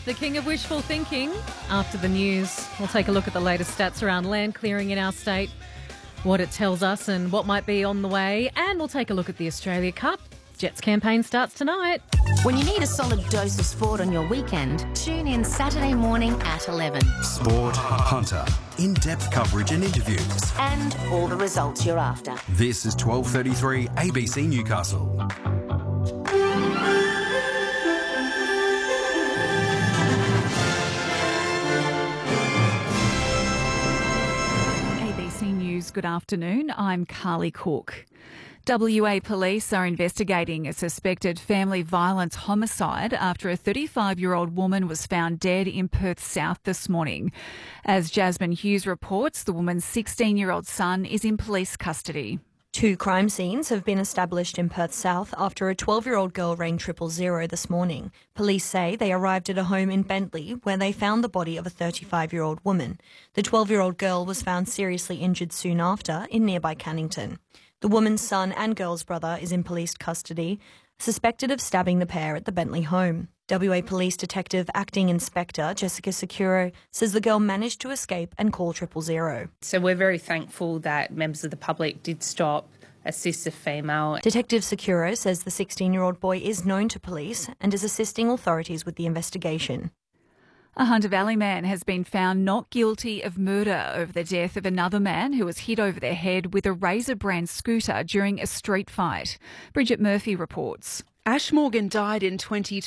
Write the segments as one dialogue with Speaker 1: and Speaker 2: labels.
Speaker 1: the king of wishful thinking. After the news, we'll take a look at the latest stats around land clearing in our state, what it tells us and what might be on the way, and we'll take a look at the Australia Cup. Jets campaign starts tonight.
Speaker 2: When you need a solid dose of sport on your weekend, tune in Saturday morning at 11.
Speaker 3: Sport, Hunter, in-depth coverage and interviews.
Speaker 2: And all the results you're after.
Speaker 3: This is 12:33 ABC Newcastle.
Speaker 4: ABC News, good afternoon. I'm Carly Cook. WA police are investigating a suspected family violence homicide after a 35-year-old woman was found dead in Perth South this morning. As Jasmine Hughes reports, the woman's 16-year-old son is in police custody.
Speaker 5: 2 crime scenes have been established in Perth South after a 12-year-old girl rang 000 this morning. Police say they arrived at a home in Bentley where they found the body of a 35-year-old woman. The 12-year-old girl was found seriously injured soon after in nearby Cannington. The woman's son and girl's brother is in police custody, suspected of stabbing the pair at the Bentley home. WA Police Detective Acting Inspector Jessica Securo says the girl managed to escape and call 000.
Speaker 6: So we're very thankful that members of the public did stop, assist the female.
Speaker 5: Detective Securo says the 16-year-old boy is known to police and is assisting authorities with the investigation.
Speaker 4: A Hunter Valley man has been found not guilty of murder over the death of another man who was hit over the head with a Razor brand scooter during a street fight. Bridget Murphy reports.
Speaker 7: Ash Morgan died in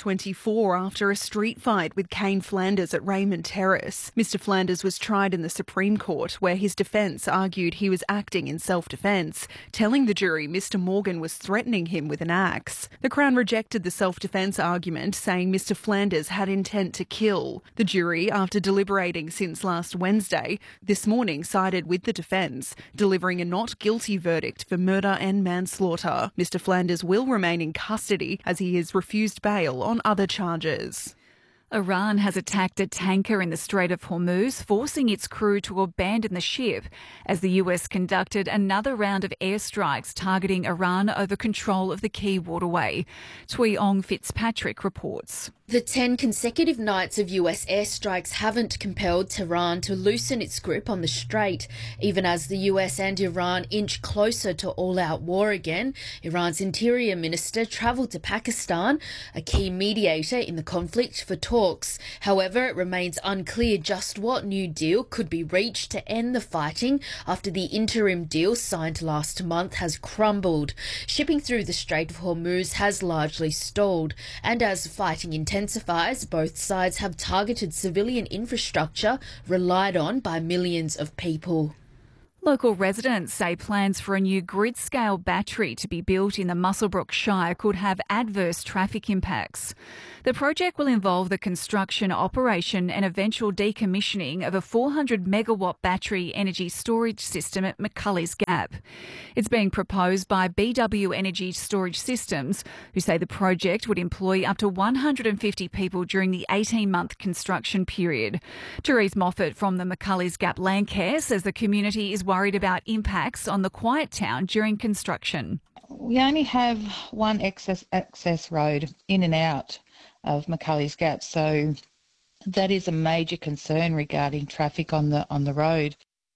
Speaker 7: 2024 after a street fight with Kane Flanders at Raymond Terrace. Mr Flanders was tried in the Supreme Court, where his defence argued he was acting in self-defence, telling the jury Mr Morgan was threatening him with an axe. The Crown rejected the self-defence argument, saying Mr Flanders had intent to kill. The jury, after deliberating since last Wednesday, this morning sided with the defence, delivering a not guilty verdict for murder and manslaughter. Mr Flanders will remain in custody as he has refused bail on other charges.
Speaker 4: Iran has attacked a tanker in the Strait of Hormuz, forcing its crew to abandon the ship as the US conducted another round of airstrikes targeting Iran over control of the key waterway. Tui Ong Fitzpatrick reports.
Speaker 8: The 10 consecutive nights of US airstrikes haven't compelled Tehran to loosen its grip on the strait, even as the US and Iran inch closer to all-out war again. Iran's interior minister travelled to Pakistan, a key mediator in the conflict, for talks. However, it remains unclear just what new deal could be reached to end the fighting after the interim deal signed last month has crumbled. Shipping through the Strait of Hormuz has largely stalled, and as fighting intensifies, both sides have targeted civilian infrastructure relied on by millions of people.
Speaker 4: Local residents say plans for a new grid-scale battery to be built in the Muswellbrook Shire could have adverse traffic impacts. The project will involve the construction, operation and eventual decommissioning of a 400-megawatt battery energy storage system at McCulley's Gap. It's being proposed by BW Energy Storage Systems, who say the project would employ up to 150 people during the 18-month construction period. Therese Moffat from the McCulley's Gap Landcare says the community is worried about impacts on the quiet town during construction.
Speaker 9: We only have one access road in and out of McCulley's Gap, so that is a major concern regarding traffic on the road.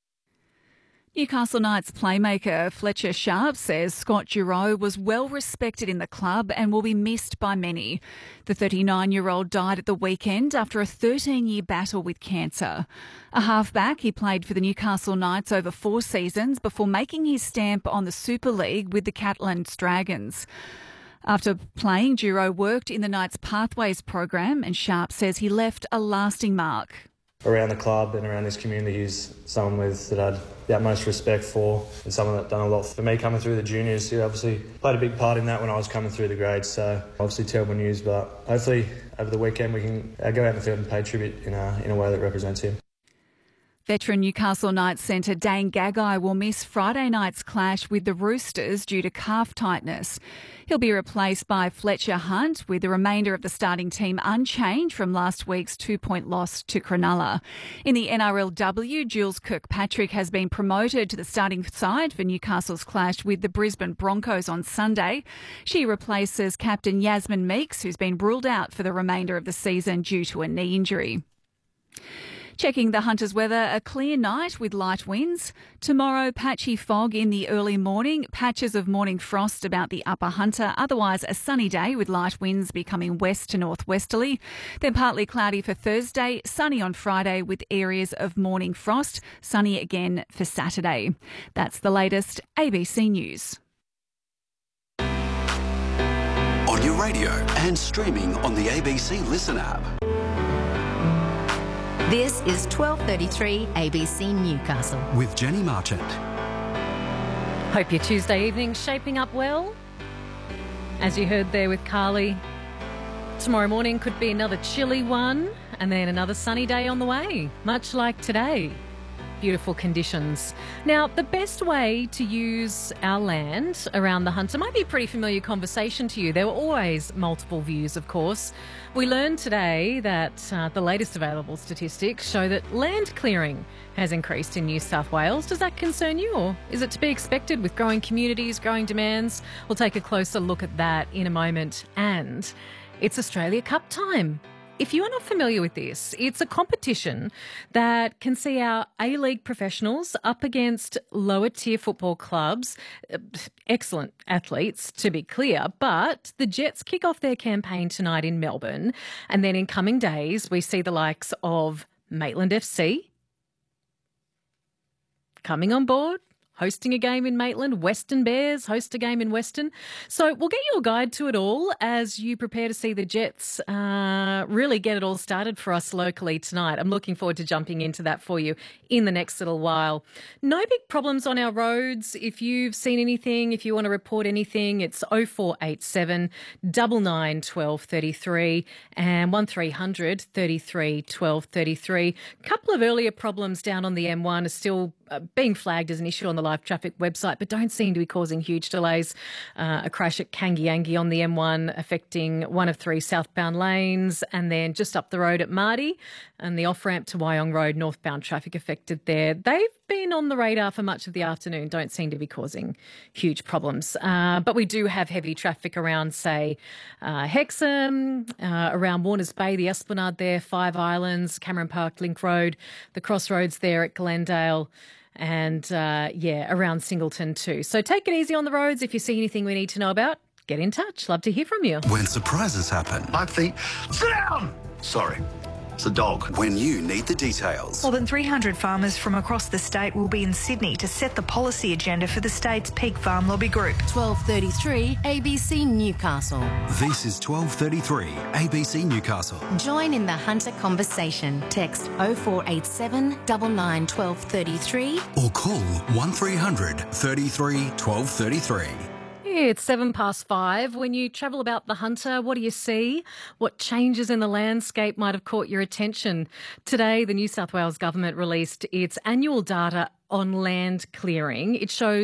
Speaker 4: Newcastle Knights playmaker Fletcher Sharp says Scott Giroux was well respected in the club and will be missed by many. The 39-year-old died at the weekend after a 13-year battle with cancer. A halfback, he played for the Newcastle Knights over 4 seasons before making his stamp on the Super League with the Catalans Dragons. After playing, Giroux worked in the Knights Pathways program, and Sharp says he left a lasting mark.
Speaker 10: Around the club and around this community, he's someone that I'd the utmost respect for, and someone that done a lot for me coming through the juniors. He obviously played a big part in that when I was coming through the grades, so obviously terrible news, but hopefully over the weekend we can go out in the field and pay tribute in a way that represents him.
Speaker 4: Veteran Newcastle Knights centre Dane Gagai will miss Friday night's clash with the Roosters due to calf tightness. He'll be replaced by Fletcher Hunt, with the remainder of the starting team unchanged from last week's 2-point loss to Cronulla. In the NRLW, Jules Kirkpatrick has been promoted to the starting side for Newcastle's clash with the Brisbane Broncos on Sunday. She replaces captain Yasmin Meeks, who's been ruled out for the remainder of the season due to a knee injury. Checking the Hunters' weather, a clear night with light winds. Tomorrow, patchy fog in the early morning, patches of morning frost about the upper Hunter. Otherwise, a sunny day with light winds becoming west to northwesterly. Then partly cloudy for Thursday, sunny on Friday with areas of morning frost, sunny again for Saturday. That's the latest ABC News.
Speaker 3: On your radio and streaming on the ABC Listen app.
Speaker 2: This is 12:33 ABC Newcastle.
Speaker 3: With Jenny Marchant.
Speaker 1: Hope your Tuesday evening's shaping up well. As you heard there with Carly, tomorrow morning could be another chilly one and then another sunny day on the way, much like today. Beautiful conditions. Now, the best way to use our land around the Hunter might be a pretty familiar conversation to you. There were always multiple views, of course. We learned today that the latest available statistics show that land clearing has increased in New South Wales. Does that concern you, or is it to be expected with growing communities, growing demands? We'll take a closer look at that in a moment. And it's Australia Cup time. If you are not familiar with this, it's a competition that can see our A-League professionals up against lower-tier football clubs. Excellent athletes, to be clear, but the Jets kick off their campaign tonight in Melbourne, and then in coming days we see the likes of Maitland FC coming on board, hosting a game in Maitland. Western Bears host a game in Western. So we'll get you a guide to it all as you prepare to see the Jets really get it all started for us locally tonight. I'm looking forward to jumping into that for you in the next little while. No big problems on our roads. If you've seen anything, if you want to report anything, it's 0487 99 1233 and 1300 33 1233. A couple of earlier problems down on the M1 are still being flagged as an issue on the live traffic website, but don't seem to be causing huge delays. A crash at Kangiangi on the M1 affecting one of three southbound lanes, and then just up the road at Mardi and the off-ramp to Wyong Road, northbound traffic affected there. They've been on the radar for much of the afternoon, don't seem to be causing huge problems. But we do have heavy traffic around, say, Hexham, around Warners Bay, the Esplanade there, Five Islands, Cameron Park, Link Road, the crossroads there at Glendale, and, around Singleton too. So take it easy on the roads. If you see anything we need to know about, get in touch. Love to hear from you.
Speaker 3: When surprises happen.
Speaker 11: I think, sit down! Sorry, it's a dog.
Speaker 3: When you need the details.
Speaker 12: More than 300 farmers from across the state will be in Sydney to set the policy agenda for the state's peak farm lobby group.
Speaker 2: 12:33 ABC Newcastle.
Speaker 3: This is 12:33 ABC Newcastle.
Speaker 2: Join in the Hunter conversation. Text 0487 99 1233
Speaker 3: or call 1300 33 1233.
Speaker 1: It's 5:07. When you travel about the Hunter, what do you see? What changes in the landscape might have caught your attention? Today, the New South Wales government released its annual data on land clearing. It shows